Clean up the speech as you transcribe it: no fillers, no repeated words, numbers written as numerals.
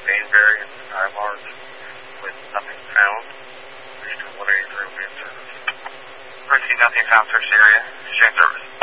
vein variant eye large with nothing found. Reached 183 will be in service. Receive nothing found, search area. Exchange service.